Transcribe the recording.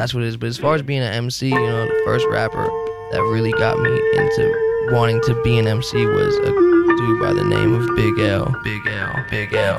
that's what it is. But as far as being an MC, the first rapper that really got me into wanting to be an MC was a dude by the name of Big L. Big L. Big L.